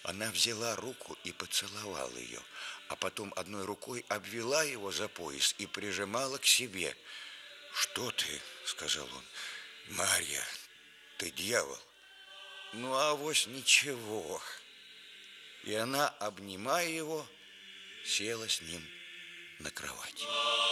Она взяла руку и поцеловала ее, а потом одной рукой обвела его за пояс и прижимала к себе. «Что ты?» — сказал он. «Марья, ты дьявол». «Ну, авось ничего». И она, обнимая его, села с ним на кровать.